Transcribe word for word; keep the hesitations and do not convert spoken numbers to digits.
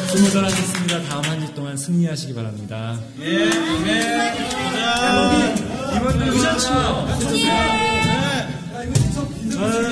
수고 잘하셨습니다. 다음 한 주 동안 승리하시기 바랍니다. 예, 네. 자, 이번 주 의자치워. 네.